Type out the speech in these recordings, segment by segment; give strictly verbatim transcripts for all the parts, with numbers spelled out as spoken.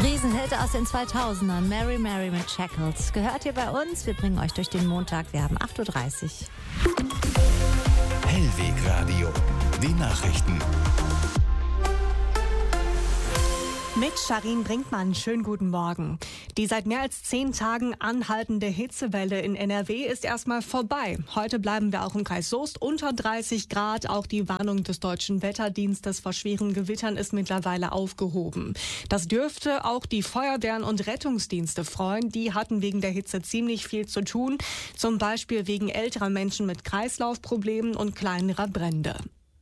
Riesenhit aus den zweitausendern, Mary Mary mit Shackles. Gehört ihr bei uns? Wir bringen euch durch den Montag. Wir haben acht Uhr dreißig. Hellweg Radio, die Nachrichten. Mit Sharin Brinkmann, schönen guten Morgen. Die seit mehr als zehn Tagen anhaltende Hitzewelle in N R W ist erstmal vorbei. Heute bleiben wir auch im Kreis Soest unter dreißig Grad. Auch die Warnung des Deutschen Wetterdienstes vor schweren Gewittern ist mittlerweile aufgehoben. Das dürfte auch die Feuerwehren und Rettungsdienste freuen. Die hatten wegen der Hitze ziemlich viel zu tun. Zum Beispiel wegen älterer Menschen mit Kreislaufproblemen und kleinerer Brände.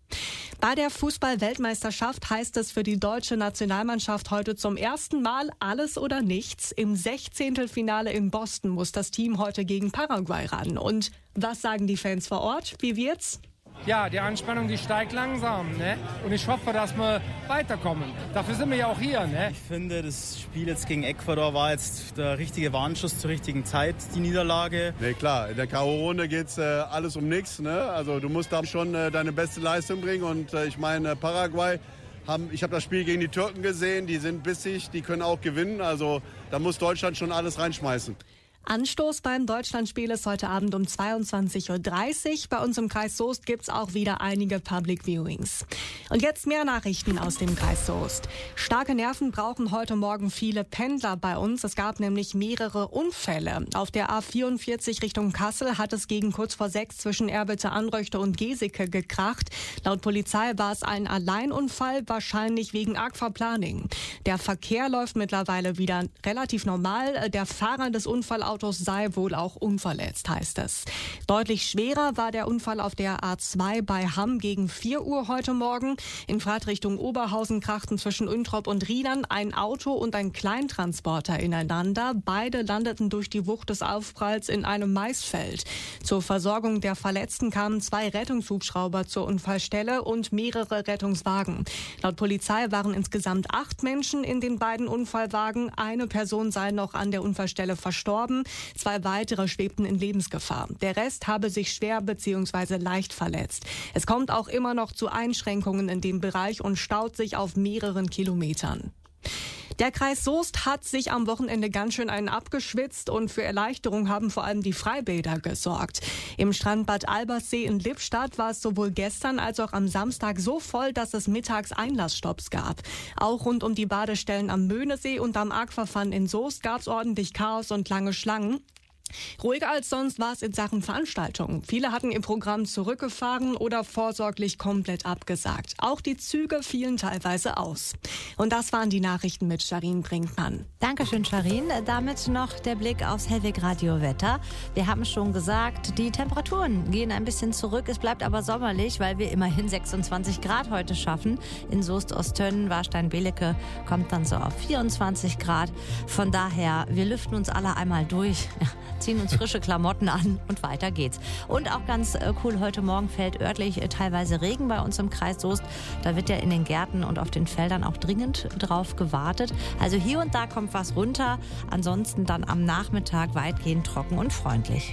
Bei der Fußball-Weltmeisterschaft heißt es für die deutsche Nationalmannschaft heute zum ersten Mal alles oder nichts. Im Sechzehntelfinale in Boston muss das Team heute gegen Paraguay ran. Und was sagen die Fans vor Ort? Wie wird's? Ja, die Anspannung, die steigt langsam, ne? Und ich hoffe, dass wir weiterkommen. Dafür sind wir ja auch hier, ne? Ich finde, das Spiel jetzt gegen Ecuador war jetzt der richtige Warnschuss zur richtigen Zeit, die Niederlage. Ne, klar, in der K O-Runde geht's äh, alles um nichts, ne? Also du musst da schon äh, deine beste Leistung bringen. Und äh, ich meine, Paraguay, haben, ich habe das Spiel gegen die Türken gesehen, die sind bissig, die können auch gewinnen. Also da muss Deutschland schon alles reinschmeißen. Anstoß beim Deutschlandspiel ist heute Abend um zweiundzwanzig Uhr dreißig. Bei uns im Kreis Soest gibt's auch wieder einige Public Viewings. Und jetzt mehr Nachrichten aus dem Kreis Soest. Starke Nerven brauchen heute Morgen viele Pendler bei uns. Es gab nämlich mehrere Unfälle. Auf der A vierundvierzig Richtung Kassel hat es gegen kurz vor sechs zwischen Erbitte-Anröchte und Geseke gekracht. Laut Polizei war es ein Alleinunfall, wahrscheinlich wegen Aquaplaning. Der Verkehr läuft mittlerweile wieder relativ normal. Der Fahrer des Unfalls Autos sei wohl auch unverletzt, heißt es. Deutlich schwerer war der Unfall auf der A zwei bei Hamm gegen vier Uhr heute Morgen. In Fahrtrichtung Oberhausen krachten zwischen Untrop und Riedern ein Auto und ein Kleintransporter ineinander. Beide landeten durch die Wucht des Aufpralls in einem Maisfeld. Zur Versorgung der Verletzten kamen zwei Rettungshubschrauber zur Unfallstelle und mehrere Rettungswagen. Laut Polizei waren insgesamt acht Menschen in den beiden Unfallwagen. Eine Person sei noch an der Unfallstelle verstorben. Zwei weitere schwebten in Lebensgefahr. Der Rest habe sich schwer bzw. leicht verletzt. Es kommt auch immer noch zu Einschränkungen in dem Bereich und staut sich auf mehreren Kilometern. Der Kreis Soest hat sich am Wochenende ganz schön einen abgeschwitzt und für Erleichterung haben vor allem die Freibäder gesorgt. Im Strandbad Alberssee in Lippstadt war es sowohl gestern als auch am Samstag so voll, dass es mittags Einlassstopps gab. Auch rund um die Badestellen am Möhnesee und am Aquafun in Soest gab es ordentlich Chaos und lange Schlangen. Ruhiger als sonst war es in Sachen Veranstaltungen. Viele hatten ihr Programm zurückgefahren oder vorsorglich komplett abgesagt. Auch die Züge fielen teilweise aus. Und das waren die Nachrichten mit Sharin Brinkmann. Dankeschön, Sharin. Damit noch der Blick aufs Hellweg Radio Wetter. Wir haben schon gesagt, die Temperaturen gehen ein bisschen zurück. Es bleibt aber sommerlich, weil wir immerhin sechsundzwanzig Grad heute schaffen. In Soest, Osttönnen, Warstein, Belecke kommt dann so auf vierundzwanzig Grad. Von daher, wir lüften uns alle einmal durch. Ziehen uns frische Klamotten an und weiter geht's. Und auch ganz cool, heute Morgen fällt örtlich teilweise Regen bei uns im Kreis Soest. Da wird ja in den Gärten und auf den Feldern auch dringend drauf gewartet. Also hier und da kommt was runter. Ansonsten dann am Nachmittag weitgehend trocken und freundlich.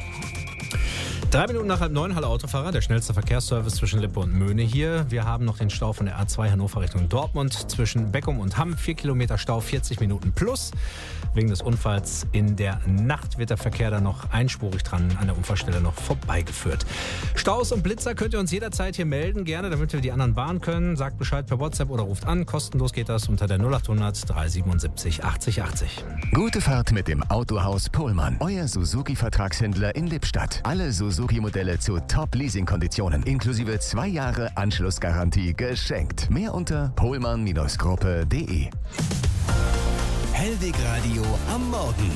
Drei Minuten nach halb neun, Halle Autofahrer, der schnellste Verkehrsservice zwischen Lippe und Möhne hier. Wir haben noch den Stau von der A zwei Hannover Richtung Dortmund zwischen Beckum und Hamm. Vier Kilometer Stau, vierzig Minuten plus. Wegen des Unfalls in der Nacht wird der Verkehr dann noch einspurig dran an der Unfallstelle noch vorbeigeführt. Staus und Blitzer könnt ihr uns jederzeit hier melden, gerne, damit wir die anderen warnen können. Sagt Bescheid per WhatsApp oder ruft an. Kostenlos geht das unter der null acht hundert dreihundertsiebenundsiebzig achtzig achtzig. Gute Fahrt mit dem Autohaus Pohlmann. Euer Suzuki-Vertragshändler in Lippstadt. Alle Suzuki-Modelle zu Top-Leasing-Konditionen. Inklusive zwei Jahre Anschlussgarantie geschenkt. Mehr unter pohlmann Gruppe punkt de. Hellweg Radio am Morgen.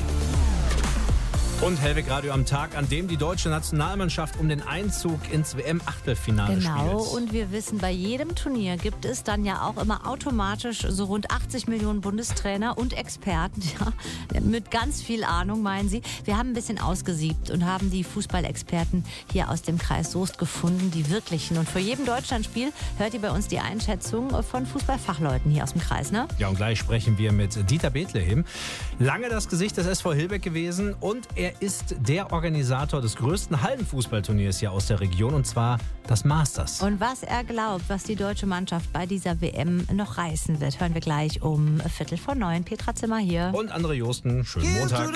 Und Hellweg Radio am Tag, an dem die deutsche Nationalmannschaft um den Einzug ins W M-Achtelfinale spielt. Genau, und wir wissen, bei jedem Turnier gibt es dann ja auch immer automatisch so rund achtzig Millionen Bundestrainer und Experten, ja, mit ganz viel Ahnung, meinen Sie. Wir haben ein bisschen ausgesiebt und haben die Fußballexperten hier aus dem Kreis Soest gefunden, die wirklichen. Und vor jedem Deutschlandspiel hört ihr bei uns die Einschätzung von Fußballfachleuten hier aus dem Kreis, ne? Ja, und gleich sprechen wir mit Dieter Bethlehem. Lange das Gesicht des S V Hilbeck gewesen und er Er ist der Organisator des größten Hallenfußballturniers hier aus der Region, und zwar das Masters. Und was er glaubt, was die deutsche Mannschaft bei dieser W M noch reißen wird, hören wir gleich um Viertel vor neun. Petra Zimmer hier. Und André Josten, schönen Montag.